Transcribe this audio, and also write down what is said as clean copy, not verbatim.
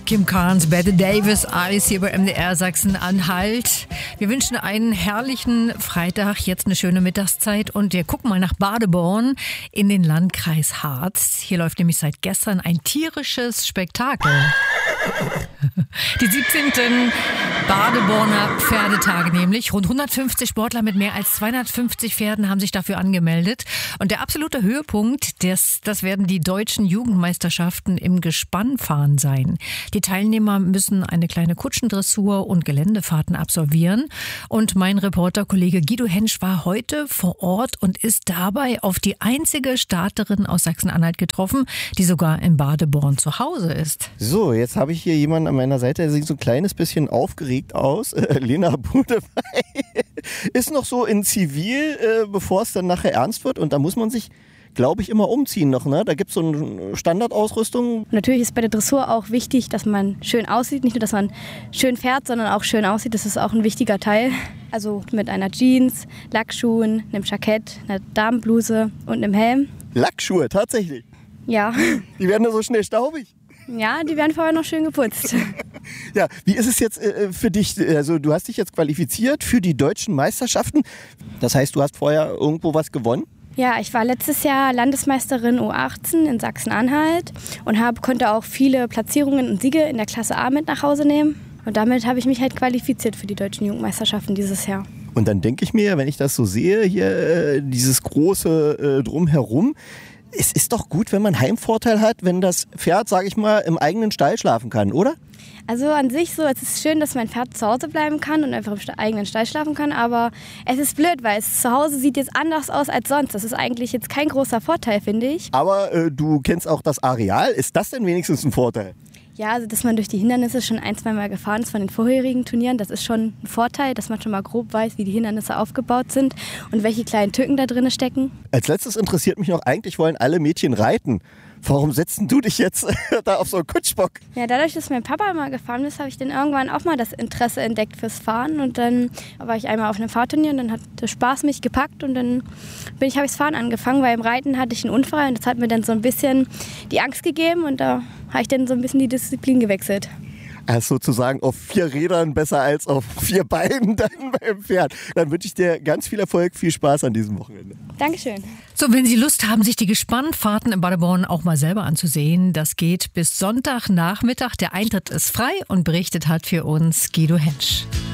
Kim Carnes, Bette Davis, Alice hier bei MDR Sachsen-Anhalt. Wir wünschen einen herrlichen Freitag, jetzt eine schöne Mittagszeit und wir gucken mal nach Badeborn in den Landkreis Harz. Hier läuft nämlich seit gestern ein tierisches Spektakel. Die 17. Badeborner Pferdetage nämlich. Rund 150 Sportler mit mehr als 250 Pferden haben sich dafür angemeldet. Und der absolute Höhepunkt, das werden die deutschen Jugendmeisterschaften im Gespannfahren sein. Die Teilnehmer müssen eine kleine Kutschendressur und Geländefahrten absolvieren. Und mein Reporterkollege Guido Hensch war heute vor Ort und ist dabei auf die einzige Starterin aus Sachsen-Anhalt getroffen, die sogar in Badeborn zu Hause ist. So, jetzt habe ich hier jemanden an meiner Seite, der sieht so ein kleines bisschen aufgeregt aus. Lena Budewey ist noch so in Zivil, bevor es dann nachher ernst wird. Und da muss man sich, glaube ich, immer umziehen noch. Ne? Da gibt es so eine Standardausrüstung. Natürlich ist bei der Dressur auch wichtig, dass man schön aussieht. Nicht nur, dass man schön fährt, sondern auch schön aussieht. Das ist auch ein wichtiger Teil. Also mit einer Jeans, Lackschuhen, einem Jackett, einer Damenbluse und einem Helm. Lackschuhe, tatsächlich? Ja. Die werden da so schnell staubig? Ja, die werden vorher noch schön geputzt. Ja, wie ist es jetzt für dich? Also du hast dich jetzt qualifiziert für die deutschen Meisterschaften. Das heißt, du hast vorher irgendwo was gewonnen? Ja, ich war letztes Jahr Landesmeisterin U18 in Sachsen-Anhalt und konnte auch viele Platzierungen und Siege in der Klasse A mit nach Hause nehmen. Und damit habe ich mich halt qualifiziert für die deutschen Jugendmeisterschaften dieses Jahr. Und dann denke ich mir, wenn ich das so sehe, hier dieses große Drumherum, es ist doch gut, wenn man Heimvorteil hat, wenn das Pferd, sage ich mal, im eigenen Stall schlafen kann, oder? Also an sich so, es ist schön, dass mein Pferd zu Hause bleiben kann und einfach im eigenen Stall schlafen kann, aber es ist blöd, weil es zu Hause sieht jetzt anders aus als sonst. Das ist eigentlich jetzt kein großer Vorteil, finde ich. Aber du kennst auch das Areal. Ist das denn wenigstens ein Vorteil? Ja, also dass man durch die Hindernisse schon 1-2 Mal gefahren ist von den vorherigen Turnieren, das ist schon ein Vorteil, dass man schon mal grob weiß, wie die Hindernisse aufgebaut sind und welche kleinen Tücken da drin stecken. Als letztes interessiert mich noch, eigentlich wollen alle Mädchen reiten. Warum setzt du dich jetzt da auf so einen Kutschbock? Ja, dadurch, dass mein Papa mal gefahren ist, habe ich dann irgendwann auch mal das Interesse entdeckt fürs Fahren. Und dann war ich einmal auf einem Fahrturnier und dann hat der Spaß mich gepackt und dann habe ich das Fahren angefangen, weil im Reiten hatte ich einen Unfall und das hat mir dann so ein bisschen die Angst gegeben und da habe ich dann so ein bisschen die Disziplin gewechselt. Also sozusagen auf 4 Rädern besser als auf 4 Beinen dann beim Pferd. Dann wünsche ich dir ganz viel Erfolg, viel Spaß an diesem Wochenende. Dankeschön. So, wenn Sie Lust haben, sich die Gespannfahrten in Badeborn auch mal selber anzusehen, das geht bis Sonntagnachmittag. Der Eintritt ist frei und berichtet hat für uns Guido Hensch.